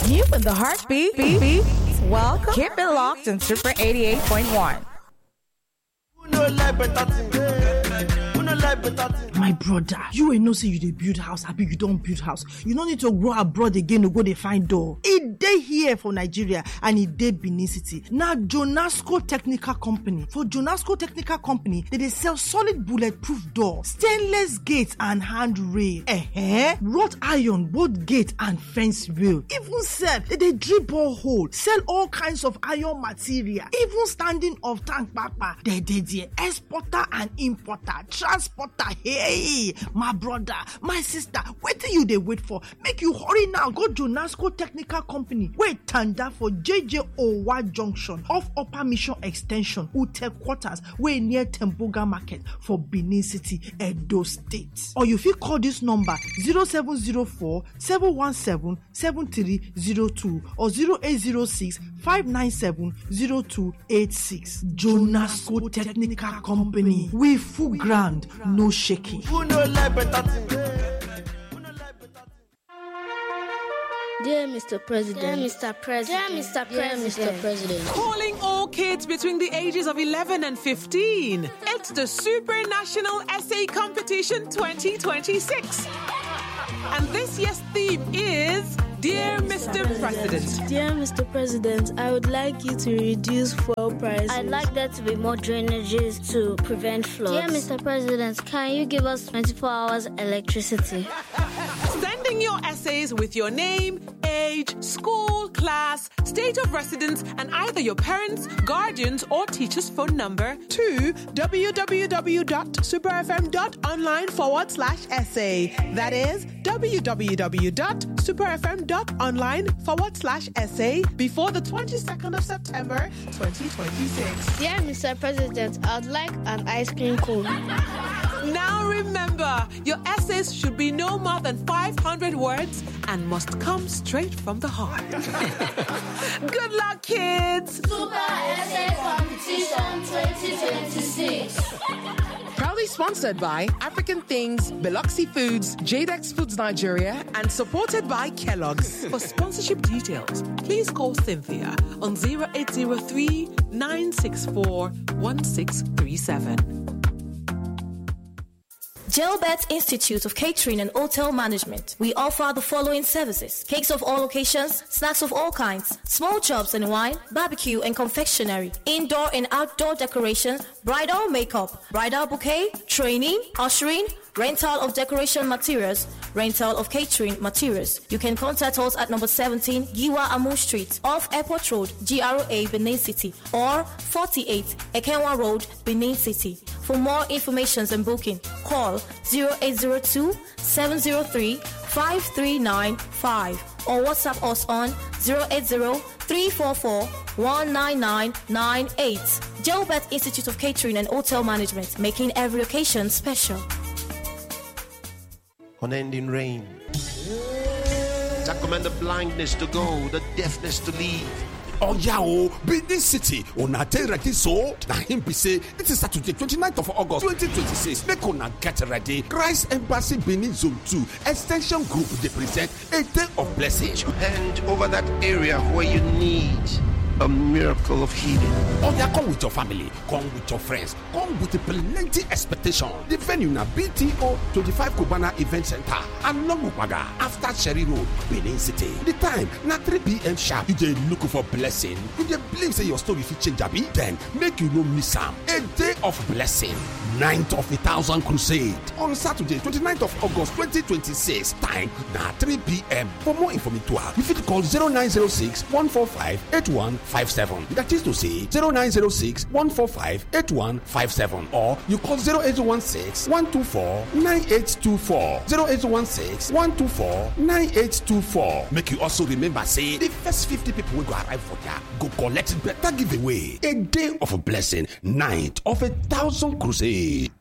New in the heartbeat. Welcome. Keep it locked in Super 88.1. My brother, you ain't no say you dey build house, happy you don't build house. You don't need to go abroad again to go dey find door. It dey here for Nigeria and it dey Benin City. Now Jonasco Technical Company. For Jonasco Technical Company, they sell solid bulletproof door, stainless gates and handrail, wrought iron, both gate and fence rail. Even sell, they drill borehole, sell all kinds of iron material, even standing of tank papa. They exporter and importer, transporter. Hey, my brother, my sister, what do you they wait for? Make you hurry now. Go Jonasco Technical Company. Wait, tanda for JJ Owa Junction off Upper Mission Extension, Ute Quarters, way near Temboga Market for Benin City, Edo State. Or you fit call this number 0704 717 7302 or 0806 597 0286. Jonasco Technical Company. We full ground, no shaking. Dear Mr. President, calling all kids between the ages of 11 and 15. It's the Super National Essay Competition 2026. And this year's theme is Dear Mr. President. Dear Mr. President, I would like you to reduce fuel prices. I'd like there to be more drainages to prevent floods. Dear Mr. President, can you give us 24 hours electricity? Sending your essays with your name, age, school, class, state of residence, and either your parents, guardians, or teacher's phone number to www.superfm.online/essay. That is www.superfm.online/essay before the 22nd of September 2026. Dear Mr. President, I'd like an ice cream cone. Now remember, your essays should be no more than 500 words and must come straight from the heart. Good luck, kids! Super Essay Competition 2026. Proudly sponsored by African Things, Biloxi Foods, Jadex Foods Nigeria, and supported by Kellogg's. For sponsorship details, please call Cynthia on 0803 964 1637. Gelbert Institute of Catering and Hotel Management. We offer the following services: cakes of all occasions, snacks of all kinds, small chops and wine, barbecue and confectionery, indoor and outdoor decorations, bridal makeup, bridal bouquet, training, ushering, rental of decoration materials, rental of catering materials. You can contact us at number 17 Giwa Amu Street off Airport Road, GRA, Benin City, or 48 Ekenwa Road, Benin City. For more information and booking, call 0802 703 5395 or WhatsApp us on 080 344 19998. Gelbert Institute of Catering and Hotel Management, making every occasion special. Unending rain. I command the blindness to go, the deafness to leave. Oh yeah, Benin City. Una take ready so. Na him be say it is Saturday 29th of August 2026. Make una get ready. Christ Embassy Benin Zone 2 Extension Group they present a day of blessing. Hand over that area where you need a miracle of healing. Oh yeah, come with your family, come with your friends, come with plenty expectation. The venue na BTO 25 Kubana Event Center and Longupaga after Cherry Road, Benin City. The time na 3 p.m. sharp. You dey look for blessing. You dey believe say your story fit change abi? Then make you no miss am. A day of blessing. 9th of 1,000 crusade on Saturday 29th of August 2026. Time na 3 p.m. For more information, you fit call 0906 145 8157. That is to say 0906 145 8157, or you call 0816 124 9824. 0816 124 9824. Make you also remember say the first 50 people will go arrive for there go collect better giveaway. A day of a blessing, 9th of 1,000 crusade.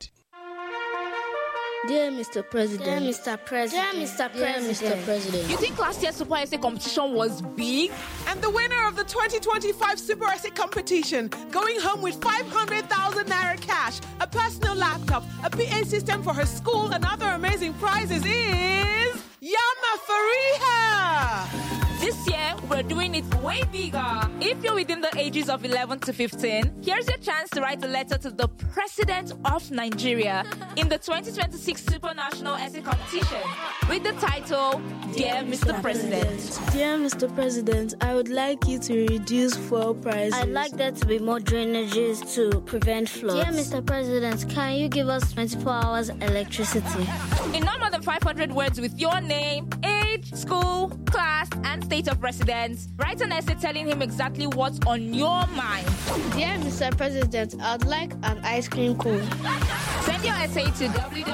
Dear Mr. President. Dear Mr. President. You think last year's Super Essay competition was big? And the winner of the 2025 Super Essay competition, going home with 500,000 naira cash, a personal laptop, a PA system for her school, and other amazing prizes is Yama Fariha. This year, we're doing it way bigger. If you're within the ages of 11 to 15, here's your chance to write a letter to the President of Nigeria in the 2026 Super National Essay Competition with the title, Dear Mr. President. Dear Mr. President, I would like you to reduce fuel prices. I'd like there to be more drainages to prevent floods. Dear Mr. President, can you give us 24 hours electricity? In no more than 500 words with your name, age, school, class, and state of residence, write an essay telling him exactly what's on your mind. Dear Mr. President, I'd like an ice cream cone. Send your essay to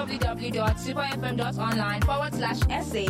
www.superfm.online/essay,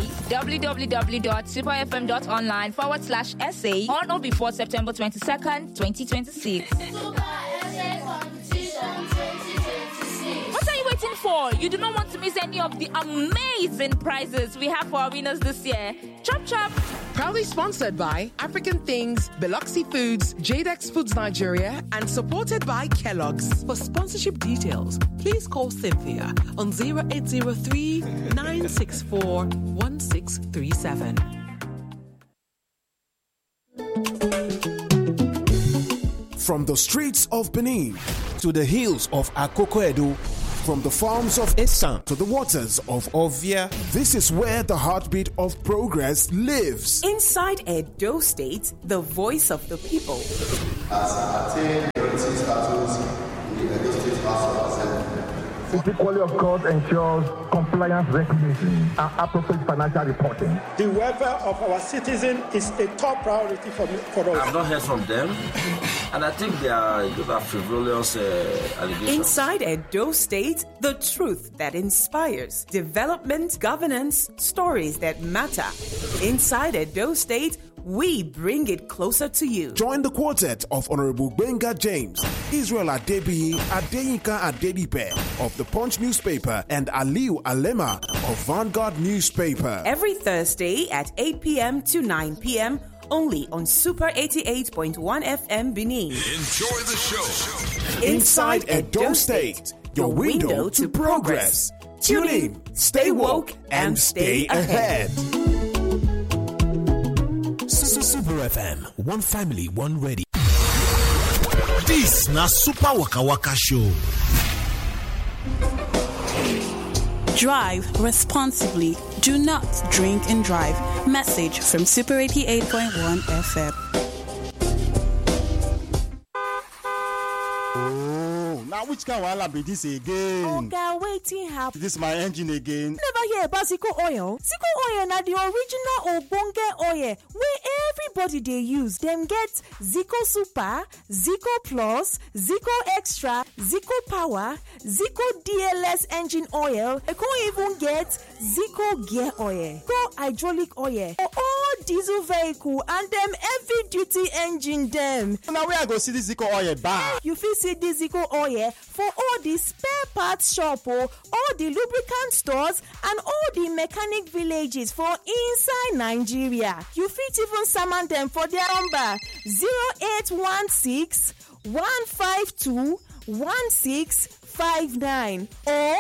www.superfm.online/essay, on or before September 22nd, 2026. Super Essay Competition 2026. What are you waiting for? You do not want to miss any of the amazing prizes we have for our winners this year. Chop chop! Proudly sponsored by African Things, Biloxi Foods, Jadex Foods Nigeria, and supported by Kellogg's. For sponsorship details, please call Cynthia on 0803 964 1637. From the streets of Benin to the hills of Akoko-Edo, from the farms of Esan to the waters of Ovia, this is where the heartbeat of progress lives. Inside Edo State, the voice of the people. As attained majority status in the Edo State House of Assembly. The quality of God ensures compliance regulations and appropriate financial reporting. The welfare of our citizens is a top priority for us. I've not heard from them, and I think they are frivolous allegations. Inside Edo State, the truth that inspires, development, governance, stories that matter. Inside Edo State, we bring it closer to you. Join the quartet of Honorable Benga James, Israel Adebiyi, Adeyinka Adedipe of the Punch newspaper, and Aliu Alema of Vanguard newspaper. Every Thursday at 8 p.m. to 9 p.m. only on Super 88.1 FM Benin. Enjoy the show. Inside Edo State, your window to progress. Tune in, stay woke, and stay ahead. Super FM, one family, one radio. This na Super Waka Waka Show. Drive responsibly. Do not drink and drive. Message from Super 88.1 FM. Now which kind of wahala be this again? Oga, waiting happen. This my engine again. Never hear about Zico oil. Zico oil na the original Obonge oil where everybody they use. Them get Zico Super, Zico Plus, Zico Extra, Zico Power, Zico DLS engine oil. You can even get Zico gear oil, Zico hydraulic oil for all diesel vehicle and them heavy duty engine them. Now where I go see this Zico oil bar? You feel see this Zico oil for all the spare parts shop, all the lubricant stores, and all the mechanic villages for inside Nigeria. You fit even summon them for their number 0816 152 1659 or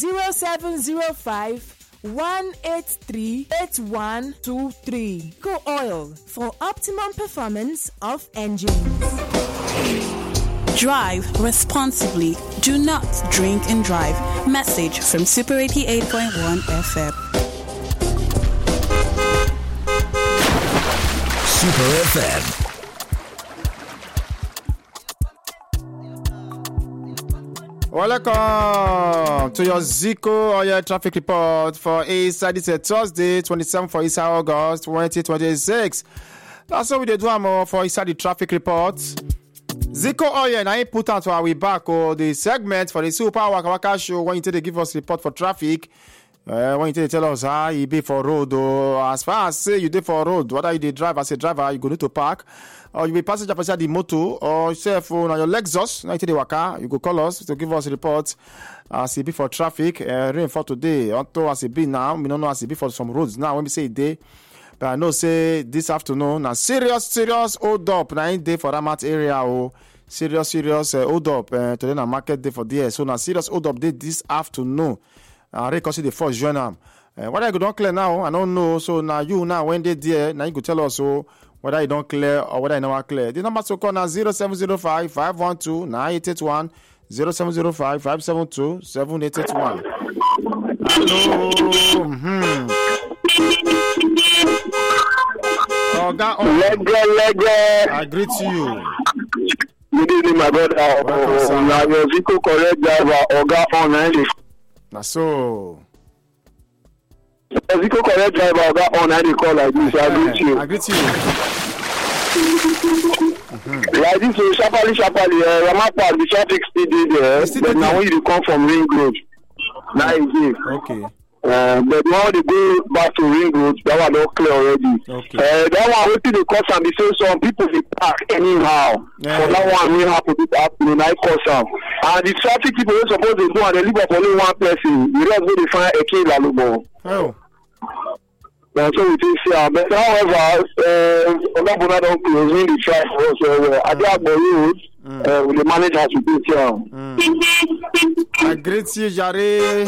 0705 183 8123. Go Oil for optimum performance of engines. Drive responsibly. Do not drink and drive. Message from Super 88.1 FM. Super FM. Welcome to your Zico Oil traffic report for inside this Thursday, 27th for inside August 2026. That's what we do for inside the traffic report. Zico Oil, and I put out our way back the segment for the Super Waka Waka Show when you take to give us report for traffic. When you take to tell us how you be for road, or as far as say you did for road, whether you did drive as a driver, you go need to park, or you be passenger beside the motor, or cell phone or your Lexus, now you take the waka, you go call us to give us reports as it be for traffic. Rain for today, until as it be now, we don't know as it be for some roads now. When we say day. But I know say this afternoon now serious hold up now in day for Ramat area serious hold up today na market day for there. So now serious hold up day this afternoon. I consider the first join them. What I go don't clear now, I don't know. So now you now when they there now you go tell us whether you don't clear or whether you never clear. The number to call now 0705 512 9881 0705 572 7881. Hello. I greet you. Good evening, my brother. Now your Zico correct driver, Oga online. Na so. Zico correct driver, Oga online call like this. I greet you. I greet you. Like this, so sharply, Ramapa, the traffic still there. But now when you come from Ring Road, now is it. Okay. But now they go back to Ring Road, that one not clear already. Okay. That one waiting the cause and be say some people they park anyhow. For that one we happen this afternoon, I cause some. And the traffic people are supposed to go and they leave up only one person. We just go to find a kid Lalubo. Oh. That's what we think here. But however, Olabona don't close when they try for us. I think the road with the manager to do here. I greet you, Jare.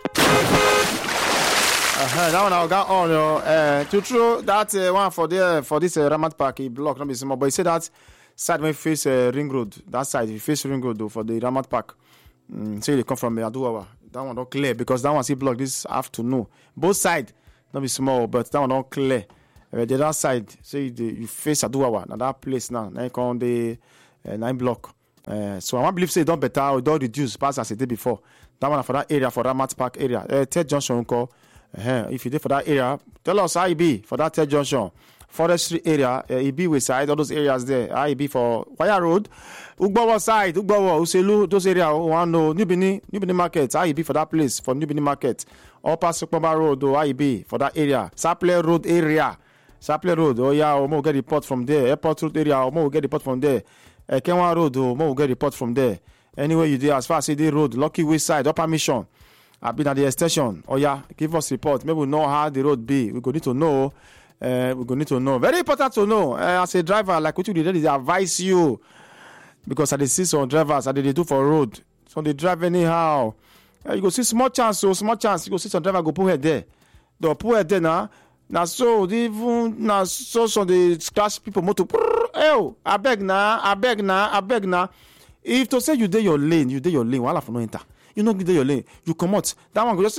That one I got on. To true that one for this Ramat Park, he blocked not be small, but he said that side when face Ring Road, that side if face Ring Road though for the Ramat Park. So they come from Aduawa. That one not clear because that one see blocked this afternoon. Both sides not be small, but that one not clear. The other side, so you face Aduawa, now that place now you come the 9 block. So I want to believe say it don't better or don't reduce past as it did before. That one for that area for Ramat Park area. Third Junction call. If you did for that area, tell us how it be for that Third Junction. Forestry area, EB way side, all those areas there. IB for Wire Road, Ugbawa side, Ugbawa, Uselu, those areas. One no New Bini Market, IB for that place for New Bini Market. Upper Sukmama Road, IB for that area. Sapler Road area, Sapler Road. Oh yeah, Omo get report from there. Airport Road area, Omo get report from there. Kenwa Road, Omo get report from there. Anyway, you do as far as the road, Lucky Way side, Upper Mission. I've been at the extension. Oh yeah, give us report. Maybe we know how the road be. We go need to know. We go need to know. Very important to know. As a driver, like what you did, they advise you because I see some drivers, they do for road. So they drive anyhow. You go see small chance. You go see some driver go put head there. They put head there now. Now so even now so they scratch people motor. Oh, I beg now. If to say you did your lane, Wala for no enter. You know, get your lane. You come out. That one go just say,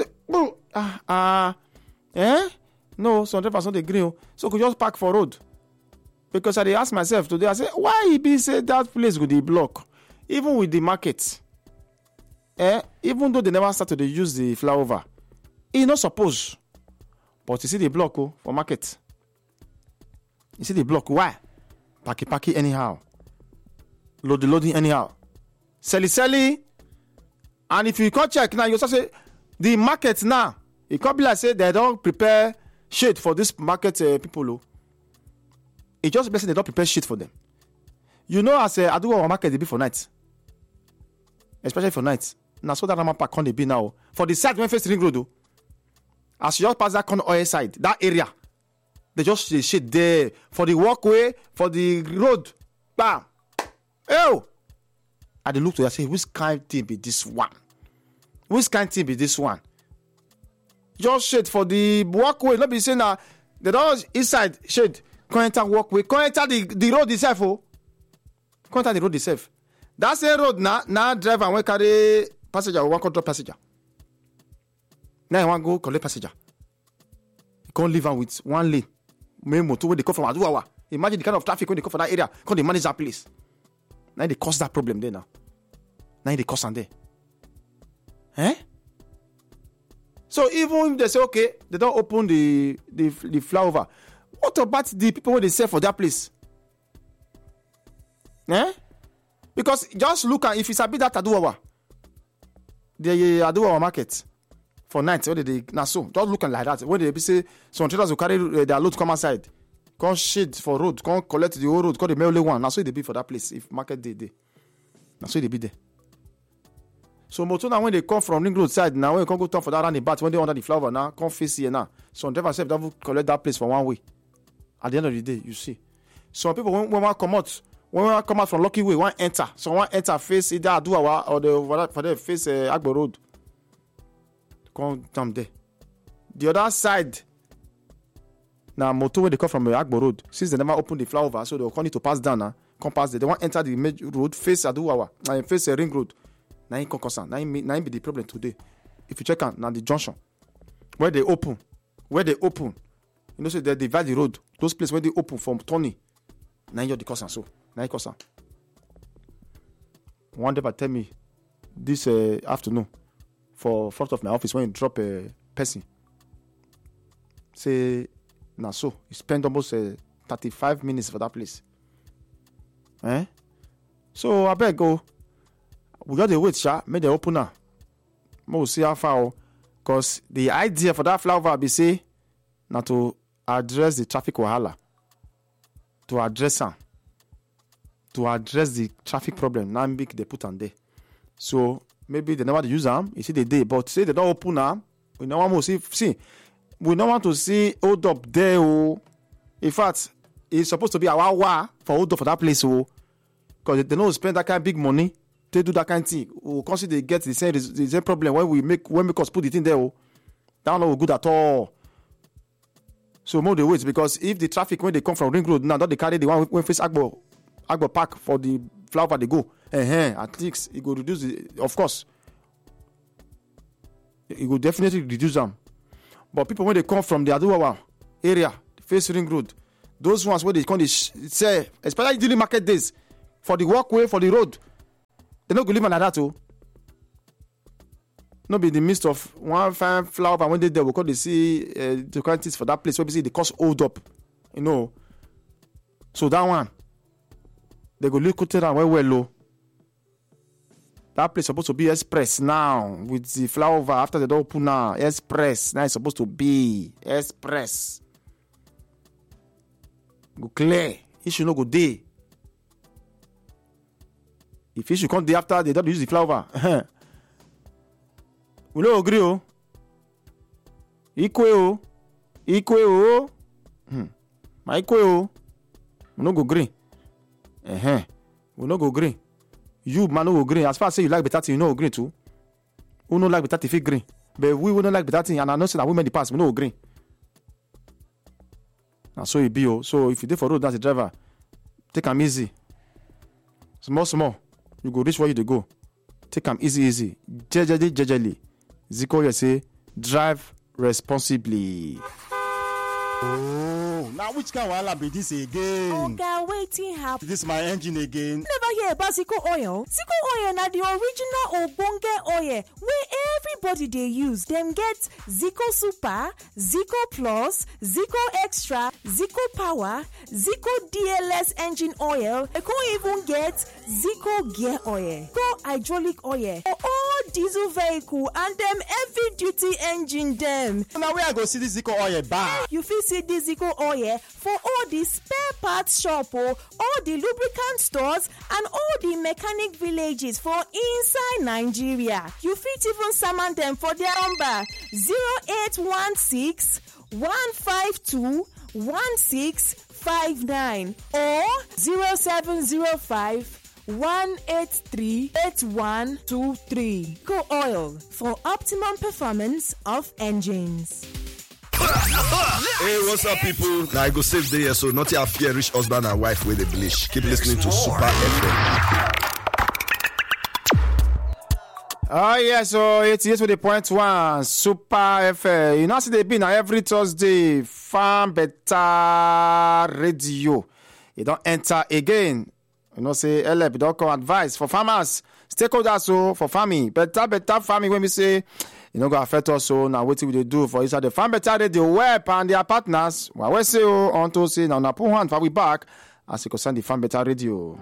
no, some drivers not agree. So could just park for road. Because I ask myself today, I say, why he be say that place with the block? Even with the market. Even though they never started to use the flyover. He not supposed. But you see the block for market. You see the block. Why? Parky anyhow. Loading anyhow. Selly. And if you can't check now, you also say the market now. It can't be like say they don't prepare shade for this market people. It just basically they don't prepare shade for them. You know, as I do our market they be for night, especially for night. Now so that Ramat Park can be now for the side when face Ring Road. As you just pass that corner oil side, that area, they just shade there for the walkway for the road. Bam. Oh. I look to you and say, which kind of thing be this one? Just shade for the walkway. Not be saying that they don't inside shade. Come enter walkway. Come enter the road itself. Come enter the road itself. That's the road now driver when carry passenger or one control passenger. Now you want to go collect passenger. You can't leave with one lane. Main motor where they come from Aduawa. Imagine the kind of traffic when they come from that area. Can they manage that place? Now they cause that problem there now. Now they cause on there. So even if they say okay, they don't open the flyover. What about the people who they sell for that place? Because just look at if it's a bit that Aduawa, the Aduawa market for night. What they now so just looking like that. When they say some traders will carry their load come outside. Come shade for road, come collect the whole road, call the mail one. That's why they be for that place. If market day. That's why they be there. So motor now when they come from Ring Road side, now when you come go turn for that roundabout, when they under the flower now, come face here now. Some driver self don't collect that place for one way. At the end of the day, you see. Some people when we come out from Lucky Way, one enter. So one enter face either Aduawa or for the face Agbo Road. Come down there. The other side. Now, motor when they come from Agbo Road, since they never open the flyover, so they'll need to pass down now. Come pass there. They want enter the major road, face Aduwawa, and face a ring road. Now in concern, now be the problem today. If you check out now the junction, where they open, you know, so they divide the road. Those places where they open from Tony, now you're the concern. So now you concern. One day, tell me this afternoon for front of my office when you drop a person. Say, now so you spend almost 35 minutes for that place. So I beg go. We got the wait, make the opener. We'll see how far. Because the idea for that flyover be say now to address the traffic wahala. To address the traffic problem. Now big they put on there. So maybe they never use them. You see the day, but say they don't open now. We don't want to see. We don't want to see hold up there. Oh. In fact, it's supposed to be our war for hold up for that place. Oh. Because they don't spend that kind of big money to do that kind of thing. We'll consider they get the same problem when we us put it in there. Oh. That's not good at all. So more the wait, because if the traffic when they come from Ring Road now, don't they carry the one when face Agbo Park for the flyover they go. At least it will reduce of course. It will definitely reduce them. But people when they come from the Aduwawa area, face Ring Road, those ones where they come, they say, especially during market days, for the walkway, for the road, they don't go live like that too. Not be in the midst of one fine flower, but when they will come, they see the quantities for that place where we see the cost hold up, you know. So that one, they go look at it and well low. That place is supposed to be express now with the flyover after they don't open now. Express. Now it's supposed to be express. Go clear. It should not go day. If it should come day after they don't use the flyover. We don't agree. Oh. Equal. My equal. We don't go green. We don't go green. You man no go green. As far as say you like better thing, you know green too. Who no like better thing, green. But we don't like better thing, and I know say that women the past, we no green. Now so it be oh. So if you dey for road as a driver, take am easy. Small. You go reach where you dey go. Take am easy. Jejely. Zico you say drive responsibly. Oh, now which kind of wahala be this again? Oga, waiting happen. This my engine again. Never hear about Zico oil. Zico oil na the original ogbonge oil wey everybody dey use. Dem get Zico Super, Zico Plus, Zico Extra, Zico Power, Zico DLS engine oil. They can even get Zico gear oil, Zico hydraulic oil for all diesel vehicle and dem heavy duty engine dem. Now where I go see this Zico oil back? You fit see this Zico oil for all the spare parts shop, all the lubricant stores and all the mechanic villages for inside Nigeria. You fit even summon them for their number 0816 152 1659 or 0705 183 8123. Go oil for optimum performance of engines. Hey, what's up, people? Now I go save the year, so not your fear rich husband and wife with the bleach. Keep listening to Super FM. Oh yeah, so 88.1 Super FM. You know, see they be now every Thursday. Farm Better Radio. You don't enter again. You know, say LF don't come advice for farmers, stakeholders, so for farming. Better farming when we say. You know, go affect us. So now, what we they do for inside the Farm Better Radio web and their partners? Well, we say on to say now, put hand for we back as you concern the Farm Better Radio.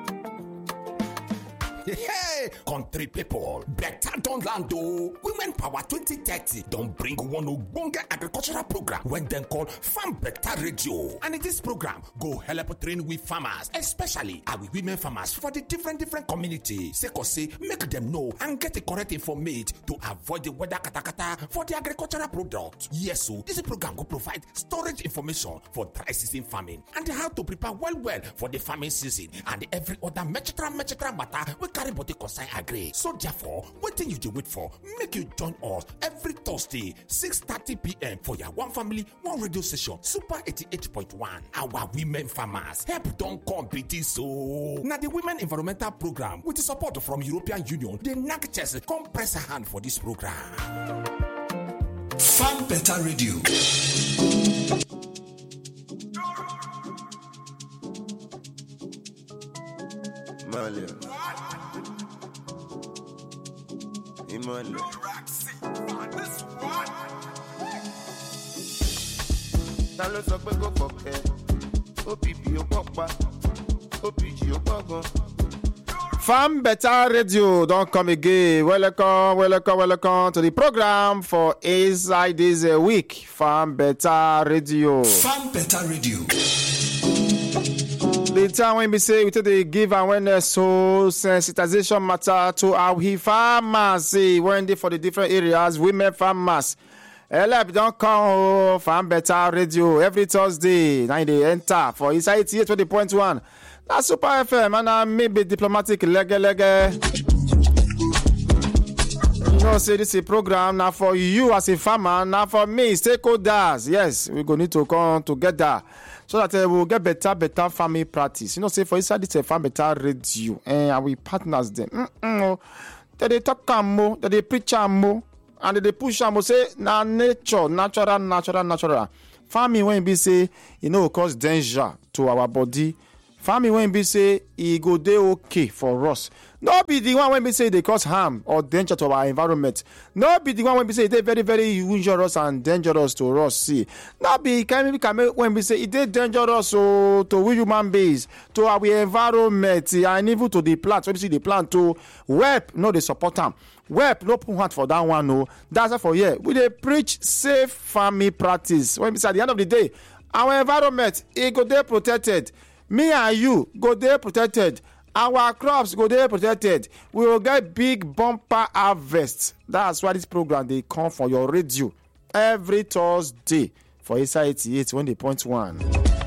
Hey, country people, better don't land though. Women Power 2030 don't bring one Ogbonge agricultural program when then called Farm Better Radio. And in this program, go help train with farmers, especially our women farmers for the different communities. Say, make them know and get the correct information to avoid the weather katakata for the agricultural product. Yes, so this program will provide storage information for dry season farming and how to prepare well for the farming season and every other metric matter we carry body concern sign agree. So therefore, wetin you dey wait for? Make you join us every Thursday 6:30 p.m. for your one family, one radio station, Super 88.1. Our women farmers help don come be this so. Now the Women Environmental Program with the support from European Union, they knack chest come press a hand for this program. Farm Better Radio. Malian. Emmanuel. Ta ló sọ pé kò fọ̀kẹ́? OPP ó pọ̀pá, OPG ó pọ̀gan. Farm Better Radio don't come again. Welcome to the program for inside this week. Farm Better Radio. Farm Better Radio. The time when we say we take the give and when so sensitization matter to our farmers, when they for the different areas, women farmers. Help don't come Farm Better Radio every Thursday. Now they enter for inside 20.1. That's Super FM and maybe diplomatic lege. You know, say this is a program now for you as a farmer, now for me, stakeholders. Yes, we're going to come together so that we'll get better farming practice. You know, say for inside this Farm Better Radio and we partners them. They talk more, they preach more, and they push more. Say now natural. Farming when we say cause danger to our body. Farming when we say it go dey okay for us. No be the one when we say they cause harm or danger to our environment. No be the one when we say they very, very dangerous and dangerous to us. See, no be when we say it is dangerous to we human beings, to our environment, and even to the plant. When we see the plant to WEP, no they support them. WEP no put hand for that one. No, that's it for here. We they preach safe farming practice. When we say at the end of the day, our environment it go dey protected. Me and you go there protected. Our crops go there protected. We will get big bumper harvest. That's why this program they come for your radio every Thursday for inside 88.1.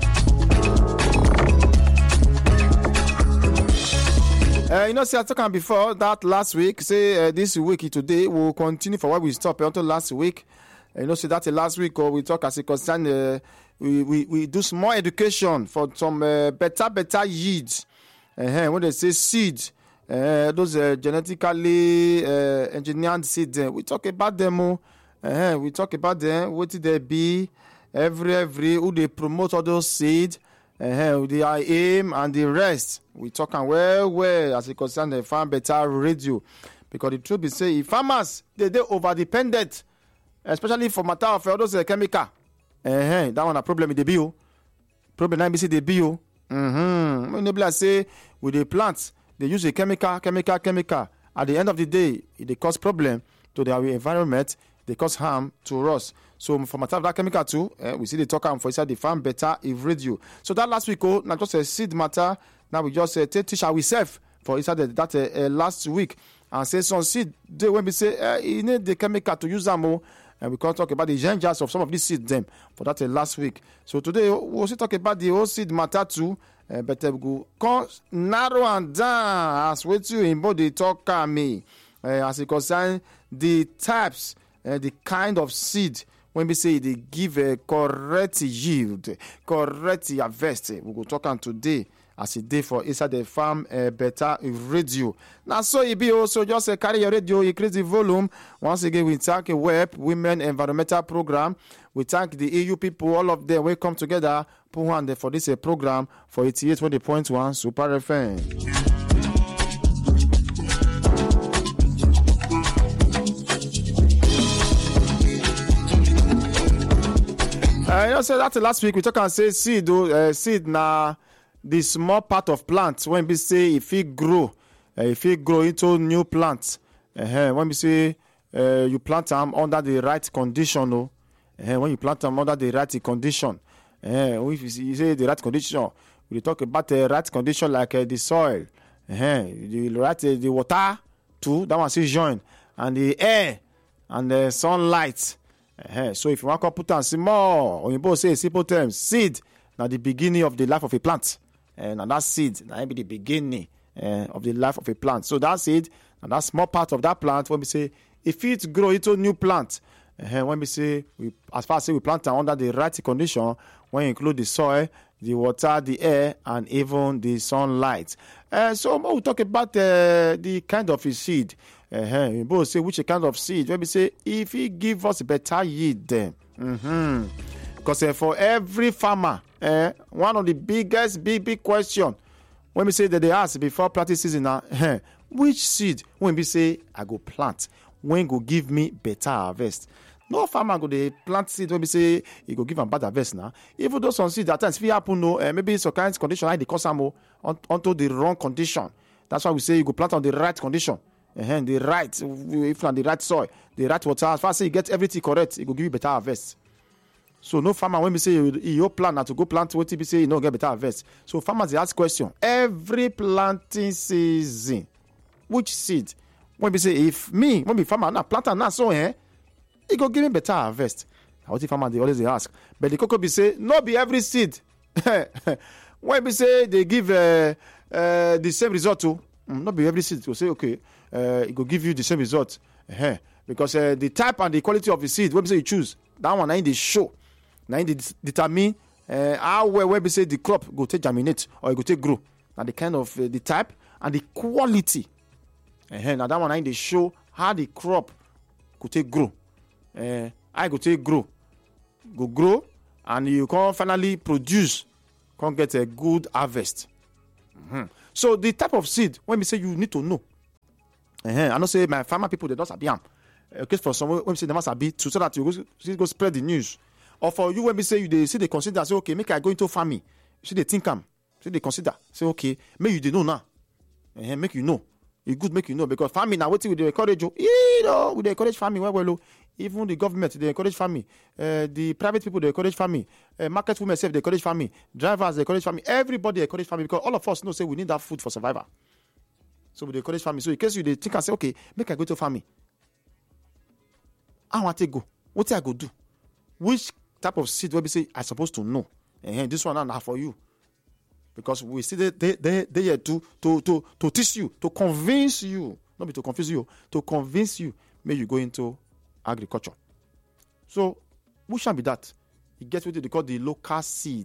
See, I talked before that last week. Say this week today we'll continue for where we stopped until last week. See that last week or we talk as a concern. We do some more education for some better yields. When they say seeds, those genetically engineered seeds, we talk about them. We talk about them. What did they be? Every who they promote all those seeds, the aim and the rest. We talk well as it concerns the Farm Better Radio, because the truth is say if farmers they over dependent, especially for matter of all those chemical. That one a problem with the bio. Problem now be say the bio. When they say with the plants, they use a chemical. At the end of the day, they cause problem to the environment. They cause harm to us. So for matter of that chemical too, we see the talk for inside the Farm Better Radio. So that last week, not just a seed matter. Now we just teach ourselves for inside that last week and say some seed. They when we say you need the chemical to use them more. And we can talk about the dangers of some of these seeds them for that last week. So today we'll also talk about the whole seed matter too. But we go narrow and down as what you in body talk me as it concerns the types, the kind of seed when we say they give a correct yield, correct harvest. We go talk on today as a day for inside the Farm Better Radio. Now, so it be also just carry your radio, increase the volume. Once again, we thank WEP, Women Environmental Program. We thank the EU people, all of them. We come together, put one for this program for 88.1 Super FM. So that's last week we talk and say seed now. The small part of plants when we say if it grow into new plants. When we say you plant them under the right condition, when you plant them under the right condition, if you say the right condition, we talk about the right condition like the soil, the water too. That one is join and the air and the sunlight. So if you want to put on small, or you both say simple terms, seed. Now the beginning of the life of a plant. And that seed, that be the beginning of the life of a plant. So that seed and that small part of that plant, when we say if it grow into new plant, when we say as far as we plant it under the right condition, when you include the soil, the water, the air, and even the sunlight. So we'll talk about the kind of a seed. We both say which kind of seed. When we say if it give us better yield, then because for every farmer, one of the biggest big question when we say that they ask before planting season now, which seed when we say I go plant, when go give me better harvest? No farmer go dey plant seed when we say he go give am bad harvest now. Even though some seed at times fit happen, maybe some kind of condition like the cause am onto the wrong condition. That's why we say you go plant on the right condition. The right, if on the right soil, the right water. As far as you get everything correct, it will give you better harvest. So no farmer when we say your plan now to go plant what we say you no get better harvest. So farmers they ask question every planting season, which seed? When we say if me when we farmer now plant now so it go give me better harvest. What if farmer they always ask? But the cocoa be say no be every seed. When we say they give the same result too, not be every seed will say okay, it will give you the same result. Because the type and the quality of the seed when we say you choose that one in the show. Now they determine how well when we say the crop go take germinate or it go take grow. Now the kind of the type and the quality. Now that one in the show how the crop could take grow. I go take grow, and you can finally produce, can get a good harvest. So the type of seed when we say you need to know. I know say my farmer people they don't sabi am. Okay, for some when we say they must sabi so that you go spread the news. Or for you when we say you they consider say okay make I go into farming. See they think am, see they consider say okay make you they know now. Make you know. It good make you know because farming now wetin we dey encourage you. We dey encourage farming well. Even the government they encourage farming. The private people they encourage farming. Market women self they encourage farming. Drivers they encourage farming. Everybody encourage farming because all of us know say we need that food for survival. So we dey encourage farming. So in case you dey think and say okay make I go to farming. I want to go. What I go do? Which type of seed will be say I supposed to know? This one now for you. Because we see they here to teach you, to convince you, not be to confuse you, to convince you, may you go into agriculture. So, what shall be that? You get what they call the local seed.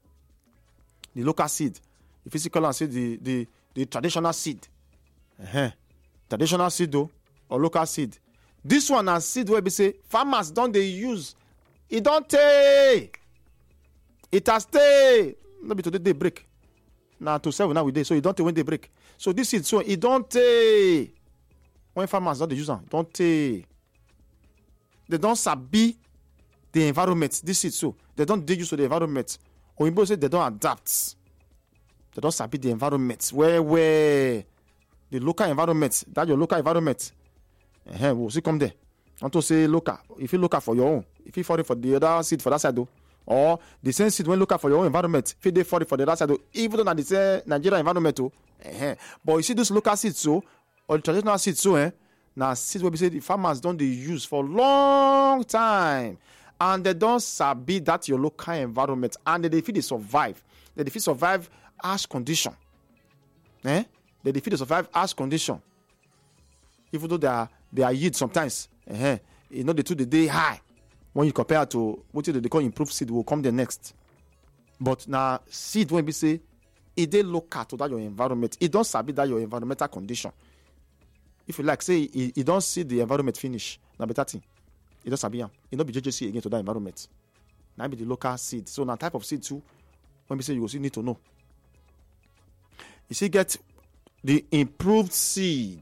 The local seed. The physical and say the traditional seed. Traditional seed though, or local seed. This one is seed where we say farmers don't they use. It don't take. It has stay. Not be today they break. Now to 7 now we day. So it don't take when they break. So this seed so it don't take. When farmers don't they use them, don't take. They don't sabi the environment. This seed so they don't they use to the environment. Or in say they don't adapt. They don't sabi the environment. Where the local environment, that your local environment. We'll see come there. I want to say local. If you look for your own, if you for it for the other seed for that side though, or the same seed when look for your own environment, if they for it for the other side though, even though the same Nigeria environment too. But you see those local seeds so, or the traditional seeds so, now seeds will be say the farmers don't they use for long time, and they don't sabi that your local environment, and they fit they survive. They fit survive harsh condition. They fit survive harsh condition. Even though they are yield sometimes, you know the day high when you compare to what they call improved seed will come the next. But now seed when we say it they local to that your environment, it don't sabi that your environmental condition. If you like say it don't see the environment finish, now better thing. It don't sabi am. It don't be JJC again to that environment. Now be the local seed. So now type of seed too. When we say you will still need to know. You see get the improved seed.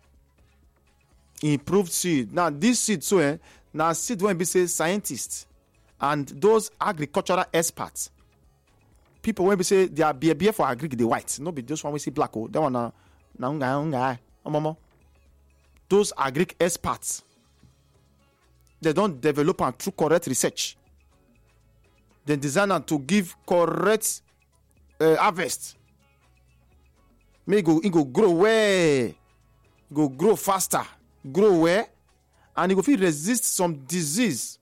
Improved seed. Now this seed so now seed when we say scientists and those agricultural experts, people when we say they are beer for agric the white, no be just one we see black. Oh, that one na those agric experts, they don't develop and through correct research. They design and to give correct harvest. May go grow where, go grow faster. Grow where, and it will feel resist some disease.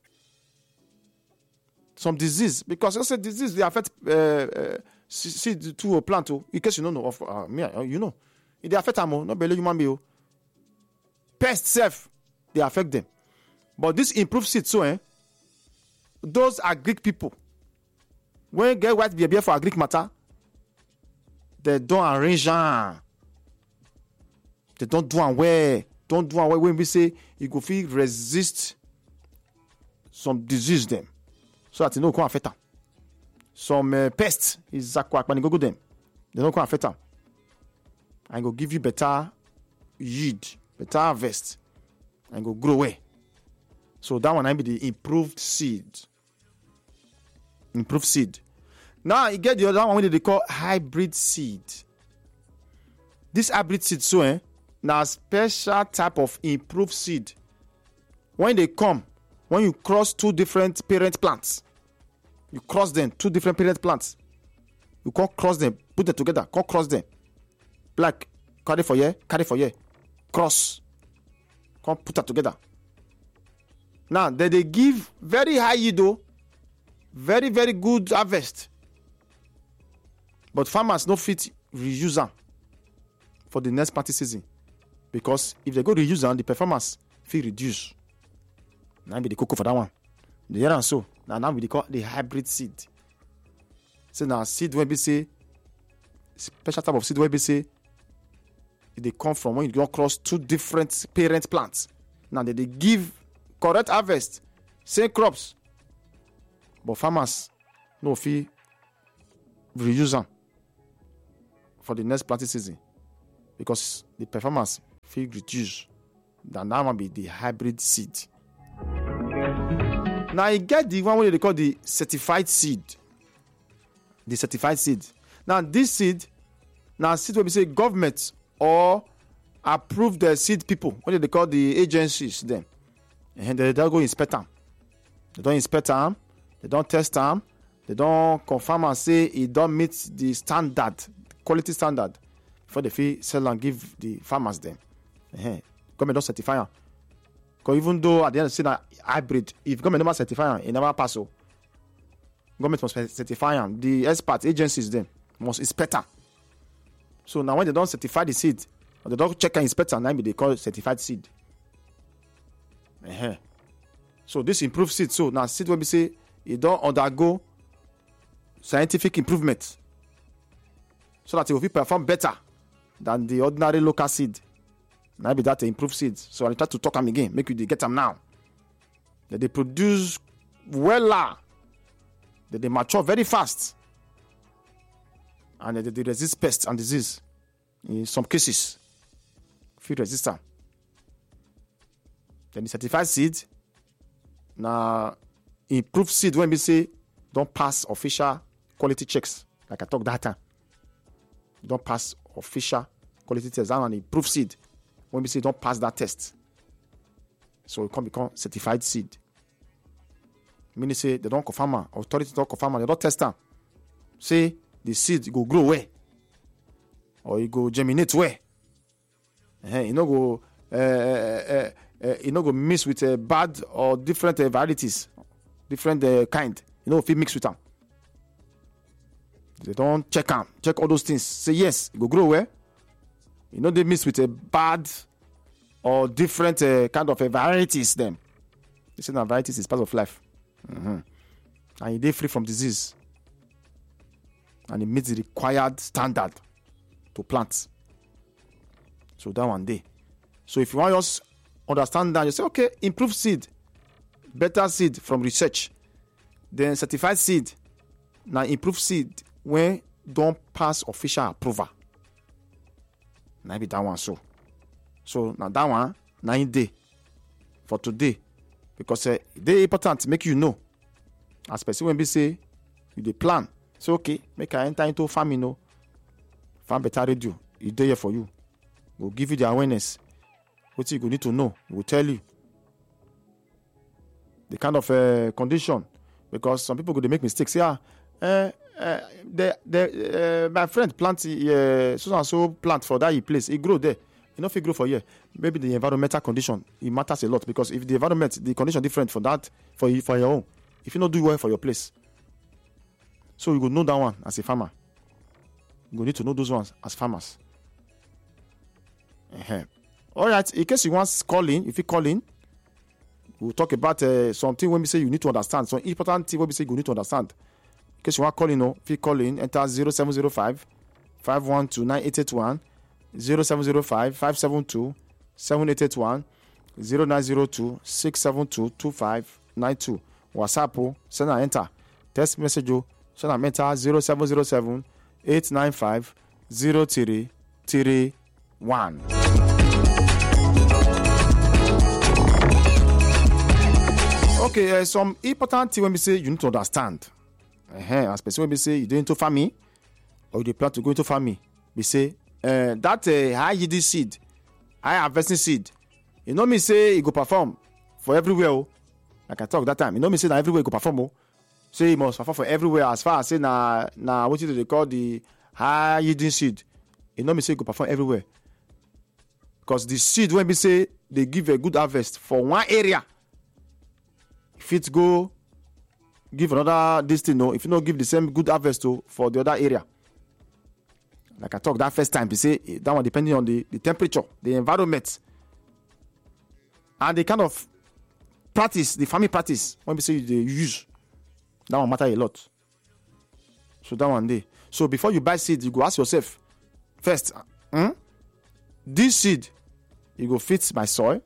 Because also disease they affect seed to a plant. In case you don't know of you know They affect them, not barely human being. Pest self, they affect them. But this improved seed, so those are Greek people. When get white behavior for a Greek matter, they don't arrange them. They don't do them well. Don't do them well when we say you go feel resist some disease them. So that you know can affect them. Some pests is aquac when you go them. They don't can affect them. I go give you better yield, better harvest, and go grow away. So that one I be the improved seed. Improved seed. Now you get the other one they call hybrid seed. This hybrid seed, so now special type of improved seed. When they come, when you cross two different parent plants, you cross them, two different parent plants. You can't cross them, put them together, can't cross them. Like carry for here, cross, can't put that together. Now they give very high yield though, very very good harvest. But farmers no fit reuse them for the next planting season because if they go reuse them, the performance feel reduce. Now be the cocoa for that one. The year and so now we call the hybrid seed. So now seed when we say special type of seed when we say they come from when you don't cross two different parent plants. Now they give correct harvest, same crops, but farmers no fee reuse them for the next planting season because the performance feel reduce. That now will be the hybrid seed. Now you get the one where they call the certified seed. The certified seed. Now this seed, now seed where we say government or approved seed people, what they call the agencies then. And they don't go inspect them. They don't inspect them. They don't test them. They don't confirm and say it don't meet the standard, quality standard, before they feel sell and give the farmers them. Government don't certify them. Because even though at the end of the day, hybrid, if government never certify them, it never pass. Government must certify them. The expert agencies then must inspect them. So now when they don't certify the seed, or they don't check and inspect them, now they call it certified seed. So this improved seed, so now seed when we say it don't undergo scientific improvement so that it will perform better than the ordinary local seed. Now be that improved seed. So I try to talk them again, make you get them now. That they produce that they mature very fast, and that they resist pests and disease. In some cases, few resistant. Then the certified seed, now improved seed when we say don't pass official quality checks, like I talked that time. Don't pass official quality tests. And improved seed when we say don't pass that test, so it can become certified seed. Meaning say they don't confirm, authority don't confirm, they don't test them. Say the seed go grow where, or it go germinate where. You know go you know go mix with bad or different varieties, different kind. You know if you mix with them, they don't check them, check all those things. Say yes, it go grow where. You know they mix with a bad or different kind of varieties. Them, they say that varieties is part of life, and they free from disease, and it meets the required standard to plant. So that one day. So if you want us understand that, you say okay, improved seed, better seed from research, then certified seed. Now improved seed when don't pass official approval. Now be that one so now that one 9 day for today because they important make you know, especially when we say you dey plan. So okay, make I enter into farming. No, Farm Better Radio is there for you. We'll give you the awareness. What you need to know, we'll tell you the kind of condition, because some people go to make mistakes. Yeah, my friend plant so and so plant for that place. It grow there. You know if it grow for here. Maybe the environmental condition it matters a lot, because if the environment, the condition different for that for your own, if you not do well for your place, so you go know that one as a farmer. You go need to know those ones as farmers. All right, in case you want call in, if you call in, we'll talk about something when we say you need to understand. So important thing when we say you need to understand. In case you want call in, if you call in, enter 0705 512 9881, 0705 572 7881, 0902 672 2592. WhatsApp, send an enter. Text message, send an enter 0707 895 0331. Okay, some important thing when we say you need to understand. Especially when we say you do into farming or you plan to go into farming, we say that high yielding seed, high harvesting seed, you know me say it go perform for everywhere. Like I talk that time, you know me say that everywhere it go perform. So you must perform for everywhere as far as say na what they call the high yielding seed. You know me say it go perform everywhere. Because the seed when we say they give a good harvest for one area, if it go give another this thing, no, if you don't give the same good harvest for the other area. Like I talked that first time, they say that one depending on the temperature, the environment, and the kind of practice, the farming practice, when we say they use, that one matter a lot. So that one day. So before you buy seed, you go ask yourself, first, this seed, you go fit my soil,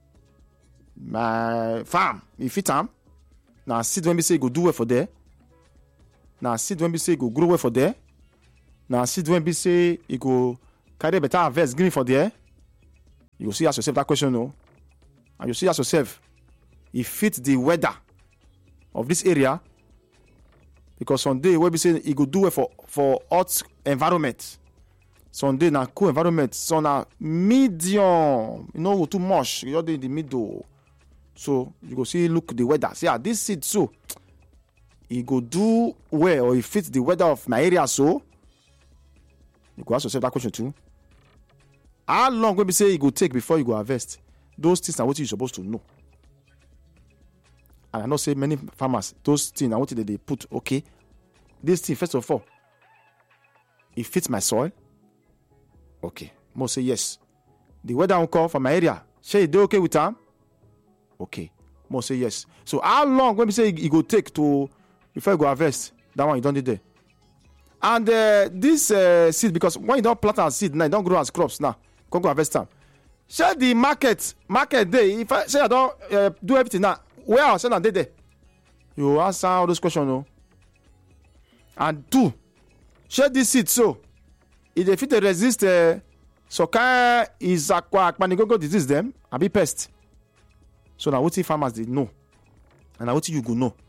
my farm, you fit am. Now seed when we say go do well for there. Now seed when we say go grow well for there. Now seed when we say it go carry better harvest green for there. You go see ask yourself that question, no? And you see ask yourself, it fits the weather of this area. Because Sunday when we say it go do well for hot environment. Sunday na cool environment. So na medium, go too much. You're in the middle. So you go see, look the weather. See, this seed so it go do well, or it fits the weather of my area. So you go ask yourself that question too. How long will we say it go take before you go harvest? Those things are what you're supposed to know. And I know say many farmers, those things are what they put. Okay, this thing first of all, it fits my soil. Okay, most say yes. The weather will call for my area. Say they okay with them. Okay, most say yes. So how long when we say it go take to before you go harvest? That one you don't need there. And this seed, because when you don't plant as seed now, you don't grow as crops now. Can't go harvest time. Share the market day. If I say I don't do everything now, where else I dey there? You answer all those questions, no. And two, share this seed so if they fit resist soka is akpanigogo disease them and be pest. So now what if farmers they know? And now what you go know?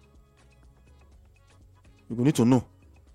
You go need to know.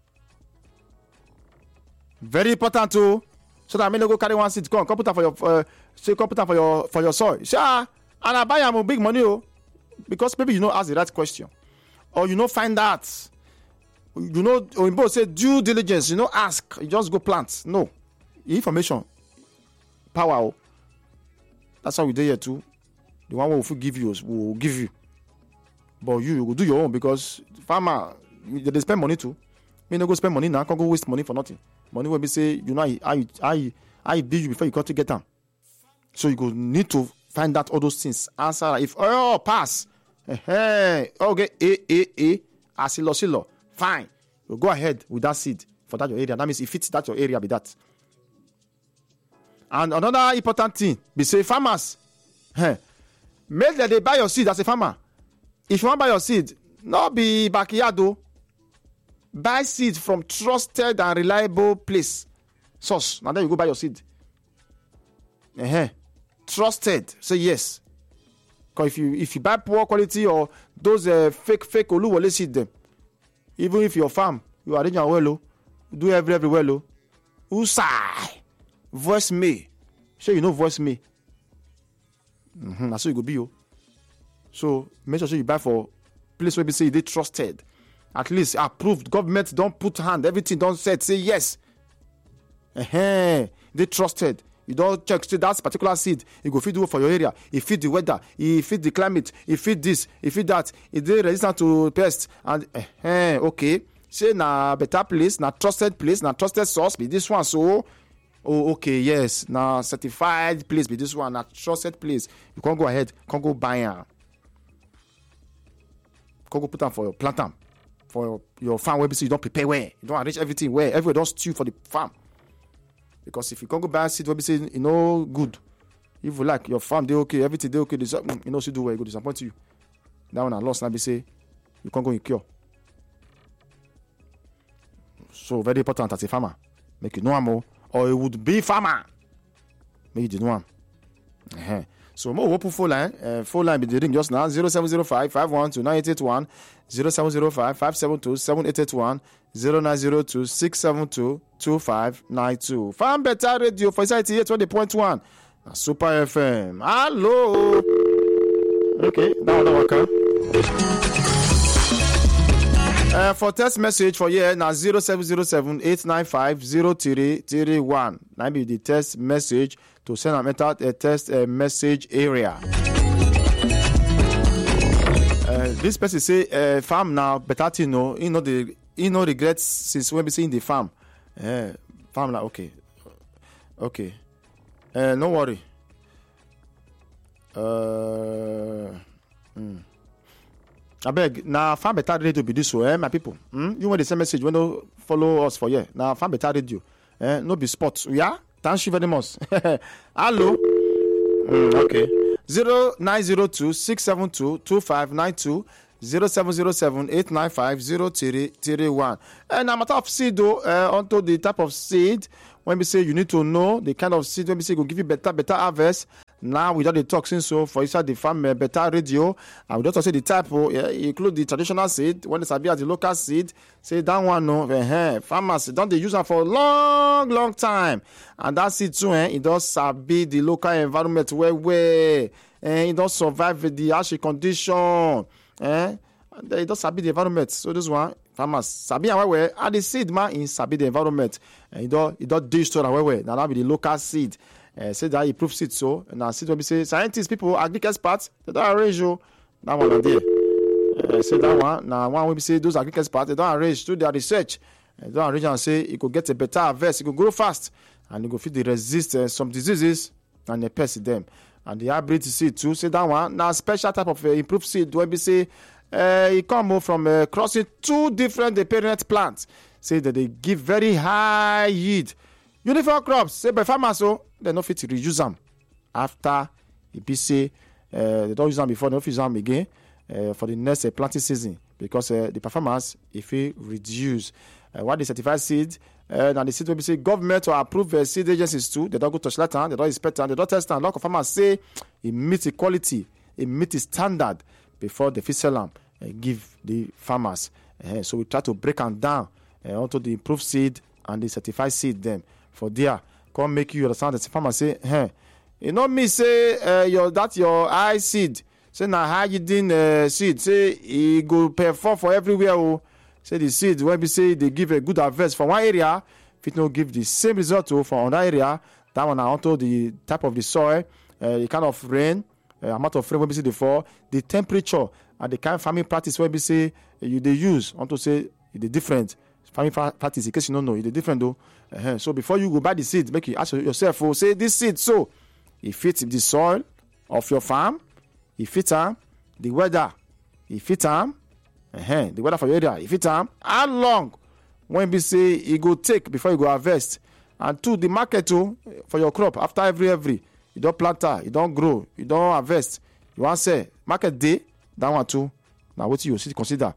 Very important too. So that I may not go carry one seed, come put for your for your soil. Sure, and I buy am big money, because maybe you know ask the right question, or you know find out. You know, Oyinbo say due diligence. You know, ask. You just go plant. No, information, power. That's how we do here too. The one who will give you will give you, but you will do your own, because farmer they spend money too. Me no go spend money now. Can't go waste money for nothing. Money will be say you know I build you before you got to get them. So you go need to find out all those things. Answer if pass. Okay, asilo. Fine. You go ahead with that seed for that your area. That means it fits that your area be that. And another important thing, be say farmers, make that they buy your seed as a farmer. If you want to buy your seed, not be backyard though. Buy seed from trusted and reliable place, source. And then you go buy your seed. Trusted. Say yes. Because if you buy poor quality or those fake Oluwole seed them, even if your farm you arrange your well, do everywhere low. Usai, voice me. Sure you know voice me. That's how you go be yo. So make sure you buy for place where we say they trusted. At least approved. Government don't put hand. Everything don't say yes. They trusted. You don't check. See that particular seed. You go feed for your area. It feed the weather. It feed the climate. It feed this. It feed that. It they resistant to pests. And okay. Say na better place. Na trusted place. Na trusted source. Be this one. So oh, okay, yes, now certified place be this one, na trusted place. You can't go ahead, can't go buy am. Can't go put am for your plant am. For your farm where you don't prepare where. You don't arrange everything where. Everywhere don't stew for the farm. Because if you can't go buy a seed where you know good. If you like your farm, they okay, everything they okay, you know, see do where you go disappoint you. That one I lost, now be say you can't go in cure. So very important as a farmer. Make you know am or it would be farmer. Make you know am. So more open phone line. Phone line be the ring just now 0705 512 9881 0705 572 7881 0902 672 2592. Farm Better Radio for Society 20.1. Super FM. Hello. Okay, that one work. For text message for here now 0707 895 0331. That be the text message to send a text message area. This person say farm now better to know. You know regrets since when we see in the farm. Farm now okay. No worry. I beg now Farm Better Radio be this way, my people. You want the same message when you follow us for here. Now Farm Better Radio. No be sports. Yeah? Thank you very much. Hello. Okay. 0902 672 2592 0707 895 0331. And a matter of seed though, onto the type of seed. When we say you need to know the kind of seed, when we say go give you better harvest. Now without the toxin, so for inside the Farm Better Radio, and we don't say the type include the traditional seed. When it's as the local seed, say that one no, farmers don't they use them for a long time, and that seed too, it does sabi the local environment where it does survive the harsh condition, it does sabi the environment. So this one. Farmers sabi where and the seed man in sabi the environment and it don't destroy where now that be the local seed say that improve seed so now seed will be say scientists people agric experts they don't arrange you that one there say that one now one will be say those agric experts they don't arrange do their research they don't arrange and say it could get a better harvest it could grow fast and it could fit the resist some diseases and they pest them and the hybrid seed too say that one now special type of improved seed will be say it come from crossing two different parent plants. Say that they give very high yield. Uniform crops, say by farmers, so they no fit to reuse them after it be say they don't use them before, they don't use them again for the next planting season because the performance if it reduce. What the certified seed, now the seed will be say government or approved seed agencies too. They don't go touch that, they don't inspect them, they don't test them. A lot of farmers say it meets the quality, it meets the standard before the fit sell them. Give the farmers. So we try to break them down onto the improved seed and the certified seed them. For there, come make you understand that the farmer say, you know me say your high seed. Say na high yielding seed. Say it go perform for everywhere. Oh. Say the seed when we say they give a good harvest for one area, if it no give the same result for another area, that one onto the type of the soil, the kind of rain, amount of rain when we see the fall, the temperature. And the kind of farming practice where we say they use, I want to say the different farming practice in case you don't know, it's different though. So before you go buy the seed, make you ask yourself, say this seed, so it fits the soil of your farm, it fits the weather, it fits the weather for your area, it fits how long when we say it go take before you go harvest, and to the market too for your crop after every you don't plant, you don't grow, you don't harvest, you want to say market day. That one too. Now what you should consider.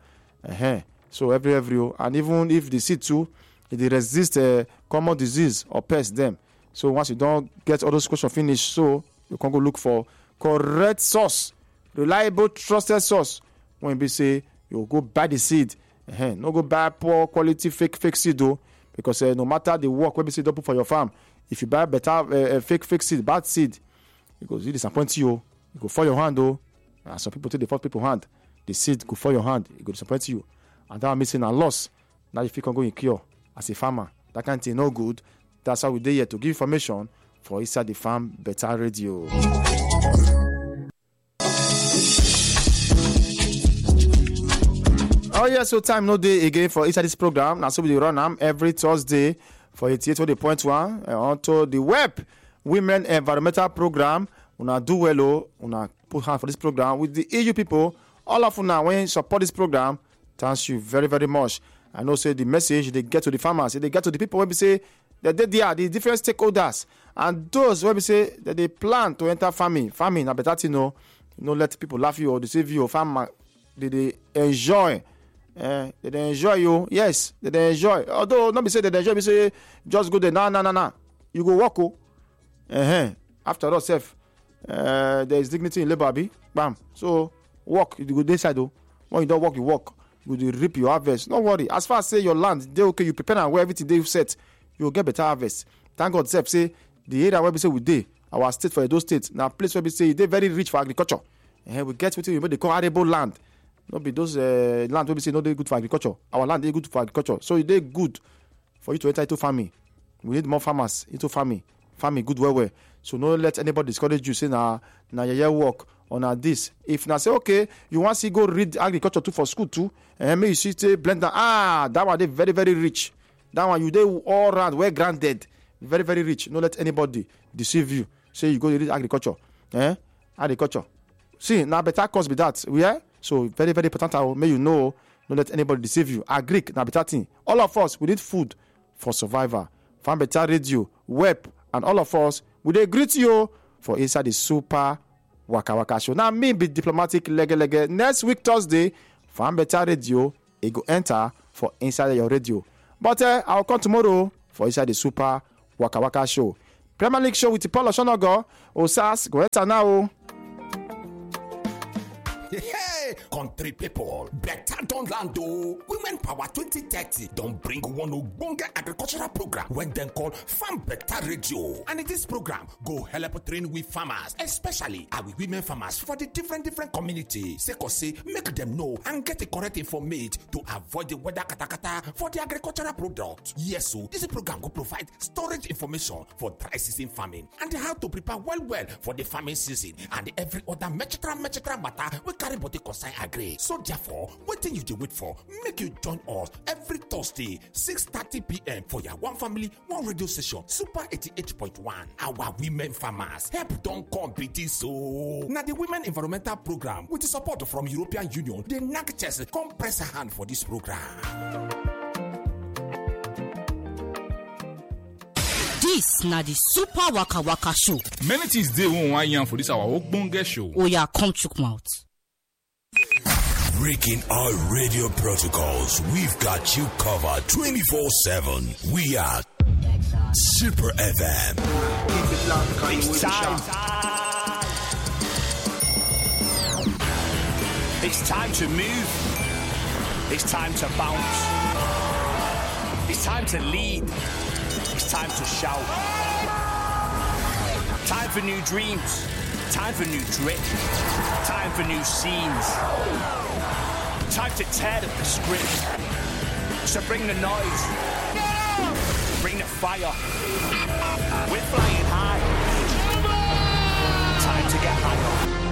So every and even if the seed too, they resist common disease or pest them. So once you don't get all those questions finished, so you can go look for correct source, reliable, trusted source. When we say you go buy the seed, no go buy poor quality fake seed though, because no matter the work when we say don't put for your farm, if you buy better fake seed, bad seed, because it disappoints you. You go for your hand though. And some people take the first people hand, the seed go for your hand, it go disappoint you, and that missing a loss. Now if you can go in cure as a farmer, that kind of thing no good. That's why we're here to give information for inside the Farm Better Radio. Oh yeah, so time no day again for inside this program. Now so we run every Thursday for 88.1 onto the web Women Environmental Program. Una do well, una put hand for this program with the EU people. All of una when support this program, thank you very, very much. I know say the message they get to the farmers, they get to the people when we say that they are the different stakeholders, and those when we say that they plan to enter farming. Farming, na better thing, no let people laugh you or deceive you or farmer. They enjoy. They enjoy you. Yes, they enjoy. Although not be say they enjoy, be say just go there. Nah. You go walk. After all, self, there is dignity in labor, abi. Bam. So walk. You go this side though. When you don't walk, you walk. You go reap your harvest. Don't worry. As far as say your land, they okay. You prepare and where everything they set, you will get better harvest. Thank God, self say the area where we say we dey, our state for those states, now place where we say they very rich for agriculture. We get what they call arable land. Not be those land where we say no they good for agriculture. Our land they good for agriculture. So they good for you to enter into farming. We need more farmers into farming. Farming good well. So no let anybody discourage you. Say na your work or na this. If na say okay, you want to go read agriculture too for school too, and may you see say blend down. That one they very very rich. That one you they all round well granted, very very rich. No let anybody deceive you. Say you go read agriculture, agriculture. See now better course be that. Yeah. So very very important. May you know. Don't let anybody deceive you. Agric na better thing. All of us we need food for survival. Farm Better Radio, web, and all of us we dey greet you for inside the Super Waka Waka Show. Now me be diplomatic lege. Next week Thursday, Farm Better Radio it go enter for inside your radio. But I'll come tomorrow for inside the Super Waka Waka Show. Premier League show with Paul Oshonogo. Osas go enter now. Hey, country people, better don land o. Women Power 2030 don't bring one ogbonge agricultural program when dem call Farm Better Radio. And in this program, go help train with farmers, especially our women farmers for the different communities. Say, make them know and get the correct information to avoid the weather katakata for the agricultural product. Yes, so this program will provide storage information for dry season farming and how to prepare well for the farming season and every other mechetra matter we carry body concern agri. So therefore, what thing you dey wait for? Make you join us every Thursday, 6:30 p.m. for your one family, one radio station, Super 88.1. Our women farmers help don't come be this so. Now the Women Environmental Program with the support from European Union, they knack chest come press a hand for this program. This na the Super Waka Waka Show. Many things dey one yarn for this our ogbonge show. Oya come chook mouth. Breaking our radio protocols, we've got you covered 24/7. We are Super FM. It's time. It's time to move. It's time to bounce. It's time to lead. It's time to shout. Time for new dreams. Time for new drip. Time for new scenes. Time to tear up the script. So bring the noise. Bring the fire. We're flying high.